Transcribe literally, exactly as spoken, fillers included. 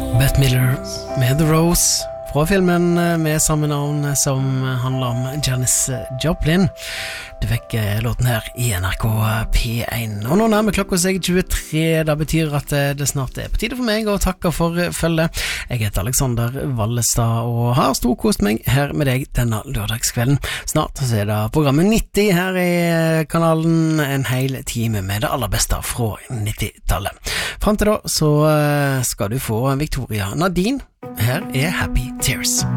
Bette Midler med The Rose fra filmen med samme navn som handler om Janis Joplin. Du fikk låten her i N R K P one. Og nå nærmer klokka seg tjuetre. Det betyr at det snart er på tide for meg å takke for følget. Jeg heter Alexander Vallestad og har storkost meg her med deg denne lørdagskvelden. Snart så er det programmet nitti her i kanalen, en hel time med det aller beste fra nitti-tallet. Frem til da så skal du få Victoria Nadine. Her er Happy Tears.